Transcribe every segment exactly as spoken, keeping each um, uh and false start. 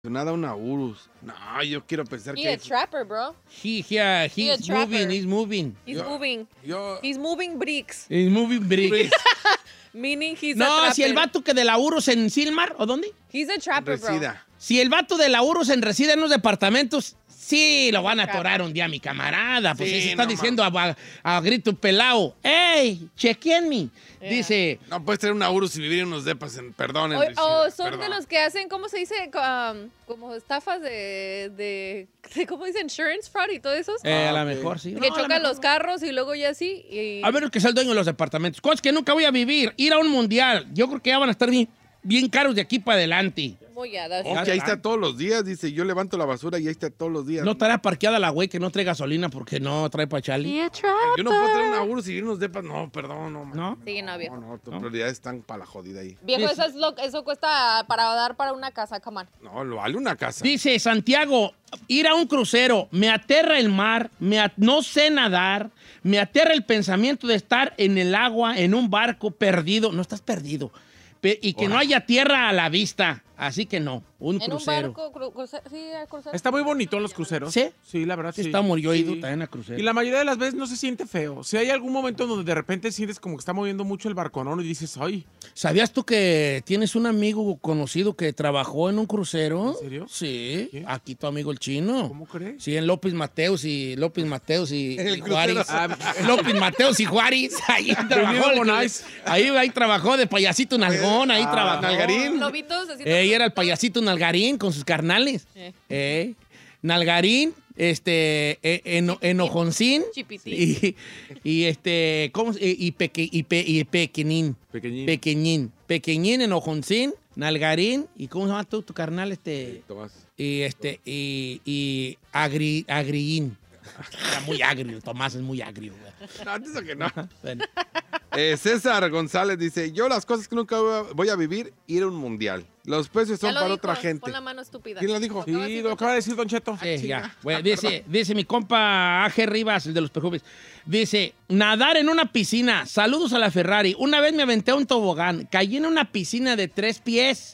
Nada, una Urus. No, yo quiero pensar He que... a trapper, bro. He, he, uh, he's He a trapper. moving, he's moving. He's Yo- moving. Yo... He's moving bricks. He's moving bricks. Meaning he's a No, trapper. si el vato que de la Urus en Silmar, ¿o dónde? He's a trapper, bro. Resida. Si el vato de la Urus en reside en unos departamentos, sí, lo van a atorar un día, mi camarada. Pues Sí, se está no diciendo a, a, a grito pelao, ¡ey, chequenme! Yeah. Dice, No puedes tener una Urus y vivir en unos depas en... Perdón, en O, Resida, o son perdón. de los que hacen, ¿cómo se dice? Um, como estafas de, de, de, ¿cómo dice? Insurance fraud y todo eso. eh, a Ah, lo ok. mejor sí. que No, a lo chocan mejor los no. carros y luego ya así. Y... A ver, que sea el dueño de los departamentos. Cosas que nunca voy a vivir. Ir a un mundial. Yo creo que ya van a estar bien, bien caros de aquí para adelante. Muy ya, that's- Oh, que ahí está todos los días, dice. Yo levanto la basura y ahí está todos los días. No estará parqueada la güey que no trae gasolina porque no trae pa' Charlie. He a trapper. Yo no puedo tener una Urus y vivir en unos depas. No, perdón, no. man. ¿No? Sí, no, viejo. No, no, tus ¿No? prioridades están para la jodida ahí. Viejo, Dice- eso, es lo, eso cuesta para dar para una casa, come on. No, lo vale una casa. Dice Santiago, ir a un crucero, me aterra el mar, me at- no sé nadar, me aterra el pensamiento de estar en el agua, en un barco perdido. No estás perdido. Pe- y que no haya tierra a la vista. Así que no, un En crucero. un barco, cru- cruce- sí, a crucero. Está muy bonito los cruceros. ¿Sí? Sí, la verdad, Sí, sí. está muy yo he ido Sí. también a crucero. Y la mayoría de las veces no se siente feo. Si hay algún momento donde de repente sientes como que está moviendo mucho el barconón y dices, ay, ¿Sabías tú que tienes un amigo conocido que trabajó en un crucero? ¿En serio? Sí. ¿Quién? Aquí tu amigo el chino. ¿cómo crees? Sí, en López Mateos y López Mateos y, En el y Juárez. crucero. Ah, López Mateos y Juárez. Ahí trabajó. con el- Ice. ahí, ahí trabajó de payasito nalgón. Ahí Ah, trabajó. Nalgarín. Lobitos, así. Eh, y era el payasito Nalgarín con sus carnales. Eh. Eh, Nalgarín, este, eh, eno- enojoncín. Chipitín. Y, y este, ¿cómo? se- Y, peque, y, pe- y pequeñín. Pequeñín. Pequeñín. Pequeñín, enojoncín, Nalgarín. ¿Y cómo se llama tú, tu carnal? Este. Tomás. Y este, y, y agri, agriín. Era muy agrio, Tomás es muy agrio. güey. No, dice que no. Bueno, Eh, César González dice, yo las cosas que nunca voy a vivir, ir a un mundial. Los precios Ya son lo para dijo, otra gente. Pon la mano estúpida. ¿Quién lo dijo? Sí, lo acaba de decir Don Cheto. sí, ya. Bueno, dice, dice mi compa A G Rivas, el de los perfumes. Dice, nadar en una piscina. Saludos a la Ferrari. Una vez me aventé a un tobogán. Caí en una piscina de tres pies.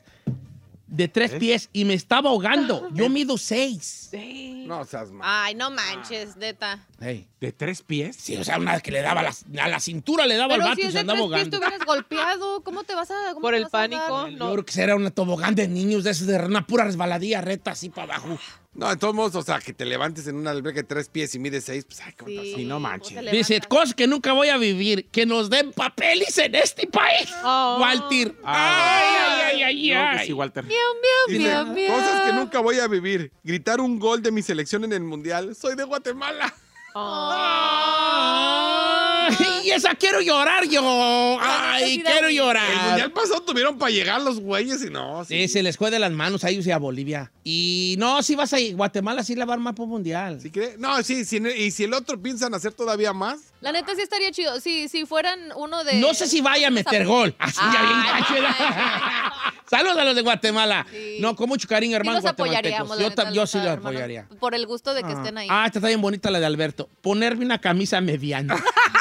De tres pies y me estaba ahogando. Yo mido seis. No seas mal. Ay, no manches, neta. Hey. ¿De tres pies? Sí, o sea, una que le daba la- a la cintura, le daba Pero al vato si y es se de andaba tres pies, te ahogando. hubieras golpeado. ¿Cómo te vas a...? cómo Por te el vas a pánico, dar? Yo creo que era una tobogán de niños de esos de una pura resbaladilla reta así para abajo. No, de todos modos, o sea, que te levantes en una alberca de tres pies y mides seis, pues, ay, ¿cómo Sí, estás? Sí, no ¿cómo manches. se Dice, levanta? cosas que nunca voy a vivir, que nos den papeles en este país. Oh. Walter. Ah, ay, ay, ay, Yo creo que ay. sí, Walter. Miau, miau, Dice, miau, miau. cosas que nunca voy a vivir. Gritar un gol de mi selección en el mundial. Soy de Guatemala. Ay, y esa quiero llorar yo. Ay, necesidad. quiero El llorar. mundial pasado tuvieron para llegar los güeyes y no. Sí, Sí, se les fue de las manos a ellos y a Bolivia. Y no, si vas a Guatemala, sí la va a armar por mundial. ¿Sí cree? No, sí, sí, y si el otro piensan hacer todavía más. La neta sí estaría chido. Si, si fueran uno de... No sé si vaya a meter gol. Así ya bien Ay, gacho, ¿verdad? ay. Saludos a los de Guatemala. Sí. No, con mucho cariño, Sí hermanos los apoyaríamos, guatemaltecos. la Yo, neta, ta- yo los sí los hermanos, apoyaría. Por el gusto de que estén ahí. Ah, esta está bien bonita la de Alberto. Ponerme una camisa mediana.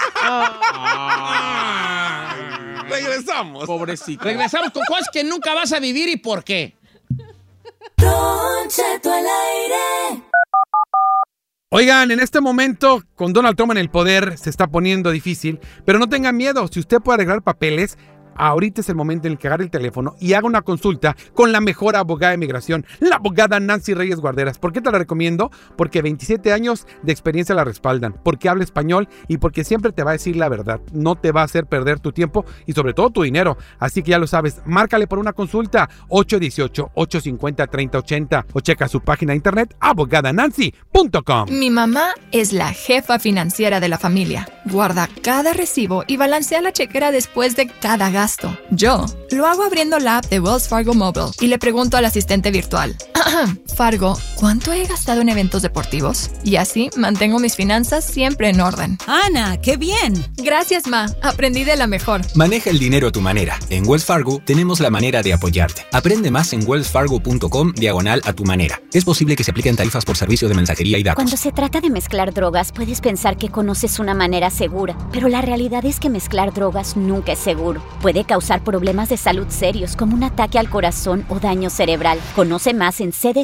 Regresamos. Pobrecito. Regresamos con cosas que nunca vas a vivir y por qué. Don Cheto al aire. Oigan, en este momento, con Donald Trump en el poder, se está poniendo difícil, pero no tengan miedo. Si usted puede arreglar papeles, ahorita es el momento en el que agarre el teléfono y haga una consulta con la mejor abogada de migración, la abogada Nancy Reyes Guarderas. ¿Por qué te la recomiendo? Porque veintisiete años de experiencia la respaldan, porque habla español y porque siempre te va a decir la verdad. No te va a hacer perder tu tiempo y sobre todo tu dinero. Así que ya lo sabes, márcale por una consulta ocho uno ocho, ocho cinco cero, tres cero ocho cero o checa su página de internet abogada nancy punto com. Mi mamá es la jefa financiera de la familia. Guarda cada recibo y balancea la chequera después de cada gasto. Yo lo hago abriendo la app de Wells Fargo Mobile y le pregunto al asistente virtual, Fargo, ¿cuánto he gastado en eventos deportivos? Y así mantengo mis finanzas siempre en orden. Ana, qué bien. Gracias, Ma. Aprendí de la mejor. Maneja el dinero a tu manera. En Wells Fargo tenemos la manera de apoyarte. Aprende más en wellsfargo.com diagonal a tu manera. Es posible que se apliquen tarifas por servicio de mensajería y datos. Cuando se trata de mezclar drogas, puedes pensar que conoces una manera segura, pero la realidad es que mezclar drogas nunca es seguro. Puede causar problemas de salud serios como un ataque al corazón o daño cerebral. Conoce más en C D